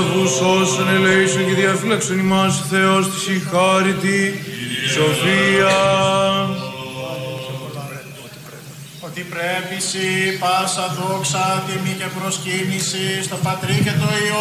Θεού σώσον, ελέησον και διαφύλαξον ημάς Θεός της η χάρητη σοφία. Ότι πρέπει σοι πάσα δόξα, τιμή και προσκύνηση στο Πατρί και το Υιό